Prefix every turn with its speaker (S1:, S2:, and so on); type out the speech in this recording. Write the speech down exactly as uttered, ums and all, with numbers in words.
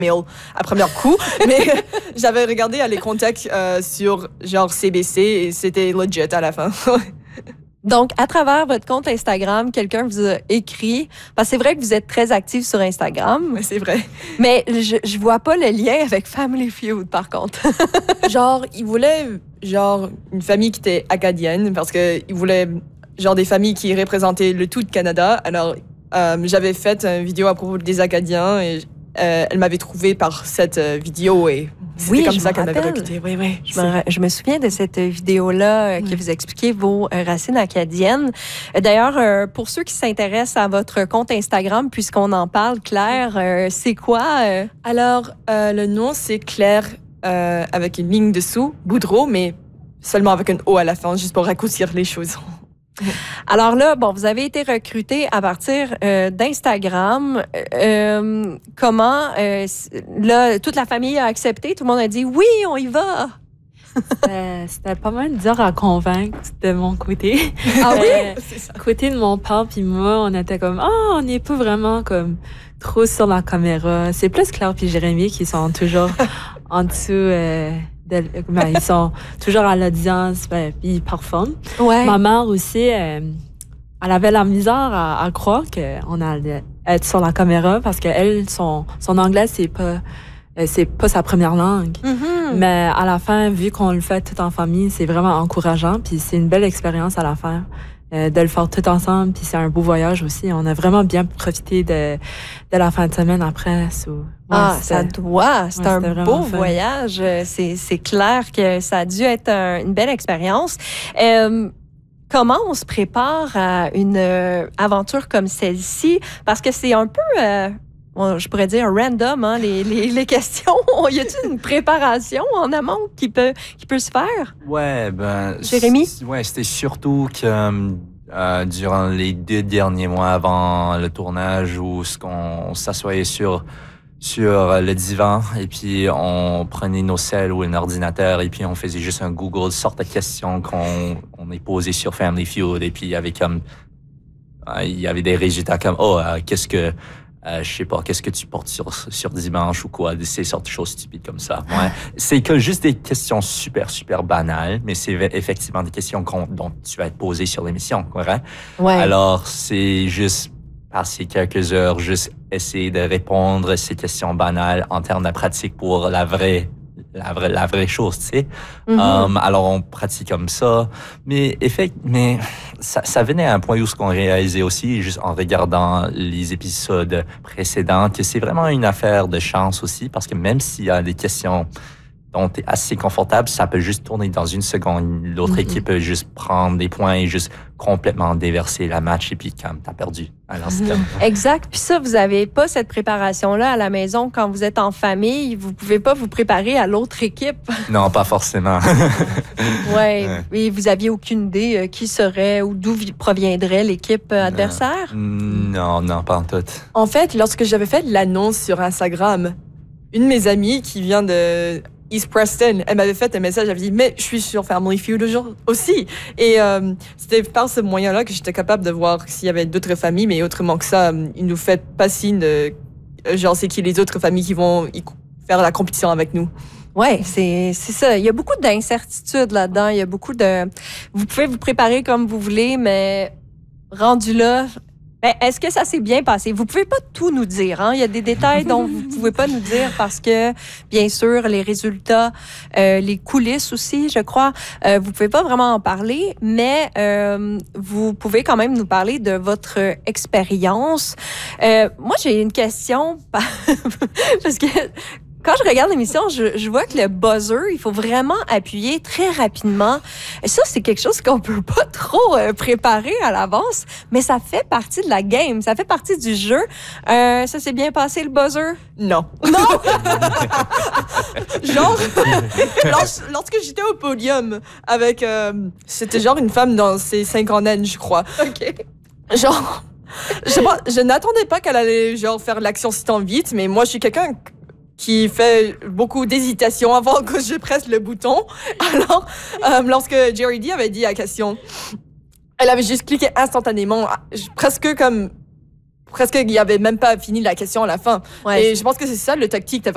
S1: mail à premier coup, mais j'avais regardé les contacts euh, sur genre C B C et c'était legit à la fin.
S2: Donc, à travers votre compte Instagram, quelqu'un vous a écrit, parce que c'est vrai que vous êtes très actif sur Instagram.
S1: Oui, c'est vrai.
S2: Mais je, je vois pas le lien avec Family Feud, par contre.
S1: Genre, ils voulaient genre une famille qui était acadienne parce qu'ils voulaient genre des familles qui représentaient le tout de Canada. Alors, euh, j'avais fait une vidéo à propos des Acadiens et euh, elle m'avait trouvé par cette euh, vidéo et c'était
S2: oui,
S1: comme
S2: je
S1: ça
S2: me
S1: qu'elle m'avait
S2: rappelle.
S1: recruté. Oui, oui.
S2: Je me, je me souviens de cette vidéo-là euh, qui
S1: Oui.
S2: vous expliquait vos euh, racines acadiennes. Euh, D'ailleurs, euh, pour ceux qui s'intéressent à votre compte Instagram, puisqu'on en parle, Claire, euh, c'est quoi? Euh?
S1: Alors, euh, le nom, c'est Claire euh, avec une ligne dessous, Boudreau, mais seulement avec un O à la fin, juste pour raccourcir les choses.
S2: Alors là, bon, vous avez été recruté à partir euh, d'Instagram. Euh, comment, euh, là, toute la famille a accepté? Tout le monde a dit oui, on y va.
S3: C'était, c'était pas mal dur à convaincre de mon côté.
S2: Ah oui?
S3: Euh, côté de mon père puis moi, on était comme ah, oh, on n'est pas vraiment comme trop sur la caméra. C'est plus Claire puis Jérémy qui sont toujours en dessous. Euh, de, ben, ils sont toujours à l'audience, ben, puis ils performent.
S2: Ouais.
S3: Ma mère aussi, euh, elle avait la misère à, à croire qu'on allait être sur la caméra parce qu'elle, son, son anglais, c'est pas, c'est pas sa première langue.
S2: Mm-hmm.
S3: Mais à la fin, vu qu'on le fait tout en famille, c'est vraiment encourageant. Puis c'est une belle expérience à la fin euh, de le faire tout ensemble. Puis c'est un beau voyage aussi. On a vraiment bien profité de, de la fin de semaine après. So, ouais,
S2: ah, ça doit. C'est
S3: ouais,
S2: un beau
S3: fun.
S2: voyage. C'est, c'est clair que ça a dû être un, une belle expérience. Euh, Comment on se prépare à une euh, aventure comme celle-ci? Parce que c'est un peu... Euh, je pourrais dire random, hein, les, les, les questions. Y a-t-il une préparation en amont qui peut, qui peut se faire?
S4: Ouais, ben.
S2: Jérémy?
S4: Ouais, c'était surtout que euh, durant les deux derniers mois avant le tournage où ce qu'on s'assoyait sur, sur le divan et puis on prenait nos selles ou un ordinateur et puis on faisait juste un Google, sorte de questions qu'on on est posées sur Family Feud et puis il y avait comme. Euh, il y avait des résultats comme, oh, euh, qu'est-ce que. Euh, je sais pas, qu'est-ce que tu portes sur, sur dimanche ou quoi, ces sortes de choses stupides comme ça. Ouais. C'est que juste des questions super, super banales, mais c'est effectivement des questions dont tu vas être posé sur l'émission, correct?
S2: Ouais.
S4: Alors, c'est juste passer quelques heures, juste essayer de répondre à ces questions banales en termes de pratique pour la vraie la vraie, la vraie chose, tu sais. Mm-hmm. Um, alors, on pratique comme ça. Mais, effect, mais ça, ça venait à un point où ce qu'on réalisait aussi, juste en regardant les épisodes précédents, que c'est vraiment une affaire de chance aussi, parce que même s'il y a des questions dont tu es assez confortable, ça peut juste tourner dans une seconde. L'autre mm-hmm. équipe peut juste prendre des points et juste complètement déverser la match et puis comme t'as perdu. Alors, c'est comme...
S2: Exact. Puis ça, vous n'avez pas cette préparation-là à la maison quand vous êtes en famille. Vous pouvez pas vous préparer à l'autre équipe.
S4: Non, pas forcément.
S2: ouais. Et vous aviez aucune idée euh, qui serait ou d'où proviendrait l'équipe euh, adversaire?
S4: Non, non, pas en tout.
S1: En fait, lorsque j'avais fait l'annonce sur Instagram, une de mes amies qui vient de East Preston, elle m'avait fait un message, elle avait dit « Mais je suis sur Family Feud aussi !» Et euh, c'était par ce moyen-là que j'étais capable de voir s'il y avait d'autres familles, mais autrement que ça, ils nous font pas signe de... Genre, c'est qui les autres familles qui vont faire la compétition avec nous.
S2: Oui, c'est, c'est ça. Il y a beaucoup d'incertitudes là-dedans. Il y a beaucoup de... Vous pouvez vous préparer comme vous voulez, mais rendu là... Ben, est-ce que ça s'est bien passé? Vous pouvez pas tout nous dire, hein? Il y a des détails dont vous pouvez pas nous dire parce que, bien sûr, les résultats, euh, les coulisses aussi, je crois, euh, vous pouvez pas vraiment en parler, mais euh, vous pouvez quand même nous parler de votre expérience. Euh, moi, j'ai une question parce que quand je regarde l'émission, je, je vois que le buzzer, il faut vraiment appuyer très rapidement. Et ça, c'est quelque chose qu'on peut pas trop euh, préparer à l'avance, mais ça fait partie de la game, ça fait partie du jeu. Euh, ça s'est bien passé, le buzzer?
S1: Non.
S2: Non?
S1: Genre, lors, lorsque j'étais au podium avec... Euh, c'était genre une femme dans ses cinquantaines, je crois.
S2: OK.
S1: Genre, je sais pas, je n'attendais pas qu'elle allait genre faire l'action si tant vite, mais moi, je suis quelqu'un... qui fait beaucoup d'hésitation avant que je presse le bouton. Alors, euh, lorsque Jerry D avait dit la question, elle avait juste cliqué instantanément, presque comme... Presque, il n'y avait même pas fini la question à la fin.
S2: Ouais.
S1: Et je pense que c'est ça, le tactique.